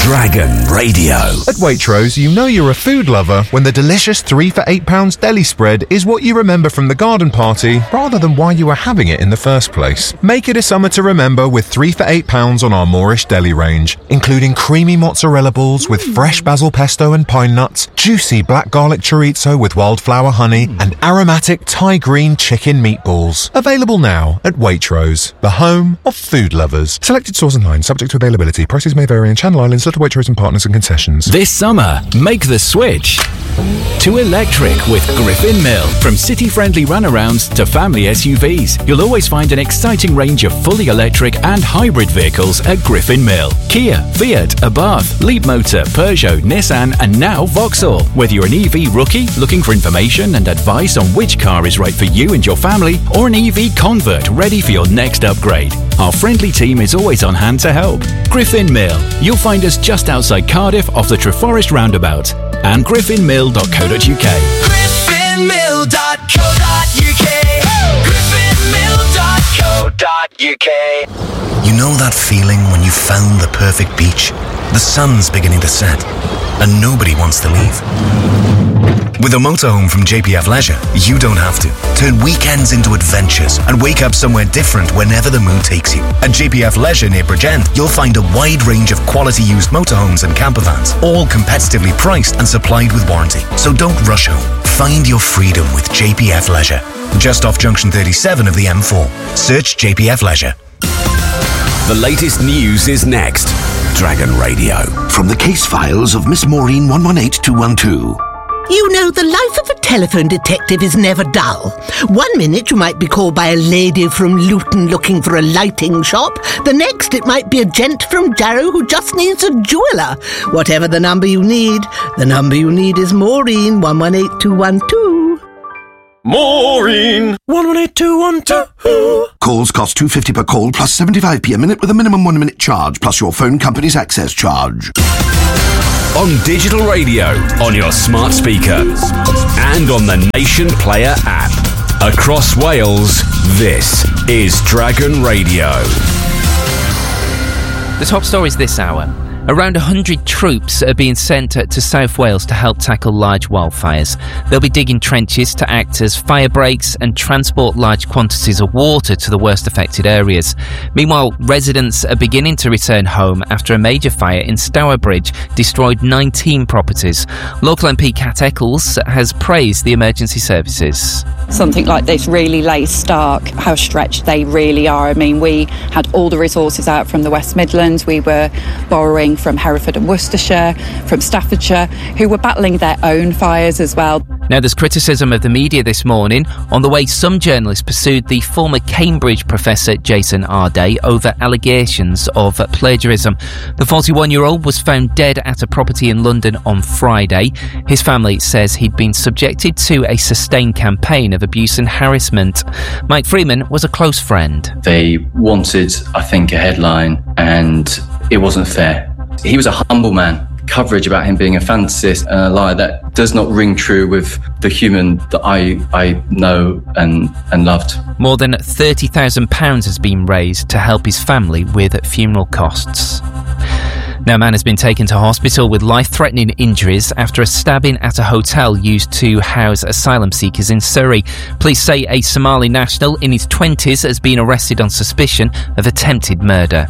Dragon Radio. At Waitrose, you know you're a food lover when the delicious 3 for £8 deli spread is what you remember from the garden party rather than why you were having it in the first place. Make it a summer to remember with 3 for £8 on our Moorish deli range, including creamy mozzarella balls with fresh basil pesto and pine nuts, juicy black garlic chorizo with wildflower honey, and aromatic Thai green chicken meatballs. Available now at Waitrose, the home of food lovers. Selected stores online, subject to availability. Prices may vary in Channel Islands, Little Waitrose and partners and concessions. This summer, make the switch to electric with Griffin Mill. From city-friendly runarounds to family SUVs, you'll always find an exciting range of fully electric and hybrid vehicles at Griffin Mill. Kia, Fiat, Abarth, Leapmotor, Peugeot, Nissan and now Vauxhall. Whether you're an EV rookie looking for information and advice on which car is right for you and your family, or an EV convert ready for your next upgrade, our friendly team is always on hand to help. Griffin Mill. You'll find us just outside Cardiff off the Treforest roundabout and griffinmill.co.uk. griffinmill.co.uk. griffinmill.co.uk. You know that feeling when you found the perfect beach? The sun's beginning to set and nobody wants to leave. With a motorhome from JPF Leisure, you don't have to. Turn weekends into adventures and wake up somewhere different whenever the mood takes you. At JPF Leisure near Bridgend, you'll find a wide range of quality used motorhomes and campervans, all competitively priced and supplied with warranty. So don't rush home. Find your freedom with JPF Leisure. Just off Junction 37 of the M4. Search JPF Leisure. The latest news is next. Dragon Radio. From the case files of Miss Maureen 118212. You know, the life of a telephone detective is never dull. 1 minute you might be called by a lady from Luton looking for a lighting shop. The next it might be a gent from Jarrow who just needs a jeweller. Whatever the number you need is Maureen 118212. Maureen 118212. Calls cost $2.50 per call plus 75p a minute with a minimum 1 minute charge plus your phone company's access charge. On digital radio, on your smart speaker, and on the Nation Player app. Across Wales, this is Dragon Radio. The top stories this hour. Around 100 troops are being sent to South Wales to help tackle large wildfires. They'll be digging trenches to act as fire breaks and transport large quantities of water to the worst affected areas. Meanwhile, residents are beginning to return home after a major fire in Stourbridge destroyed 19 properties. Local MP Kat Eccles has praised the emergency services. Something like this really lays stark how stretched they really are. I mean, we had all the resources out from the West Midlands. We were borrowing from Hereford and Worcestershire, from Staffordshire, who were battling their own fires as well. Now, there's criticism of the media this morning on the way some journalists pursued the former Cambridge professor Jason Arday over allegations of plagiarism. The 41-year-old was found dead at a property in London on Friday. His family says he'd been subjected to a sustained campaign of abuse and harassment. Mike Freeman was a close friend. They wanted, I think, a headline, and it wasn't fair. He was a humble man. Coverage about him being a fantasist and a liar, that does not ring true with the human that I know and loved. More than £30,000 has been raised to help his family with funeral costs. Now, a man has been taken to hospital with life-threatening injuries after a stabbing at a hotel used to house asylum seekers in Surrey. Police say a Somali national in his 20s has been arrested on suspicion of attempted murder.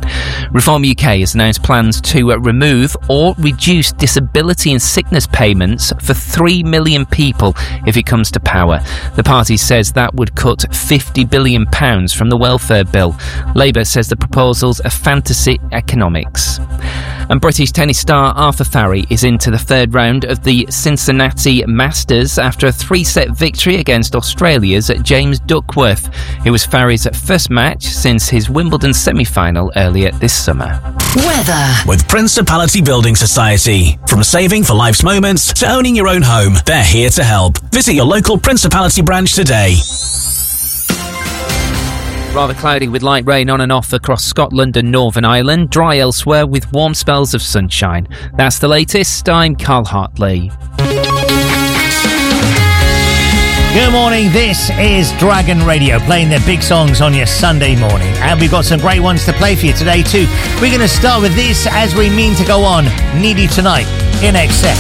Reform UK has announced plans to remove or reduce disability and sickness payments for 3 million people if it comes to power. The party says that would cut £50 billion from the welfare bill. Labour says the proposals are fantasy economics. And British tennis star Arthur Farry is into the third round of the Cincinnati Masters after a 3-set victory against Australia's James Duckworth. It was Farry's first match since his Wimbledon semi-final earlier this summer. Weather. With Principality Building Society. From saving for life's moments to owning your own home, they're here to help. Visit your local Principality branch today. Rather cloudy with light rain on and off across Scotland and Northern Ireland. Dry elsewhere with warm spells of sunshine. That's the latest. I'm Carl Hartley. Good morning, this is Dragon Radio, playing their big songs on your Sunday morning. And we've got some great ones to play for you today too. We're going to start with this, As We Mean to Go On, Need You Tonight, In Excess.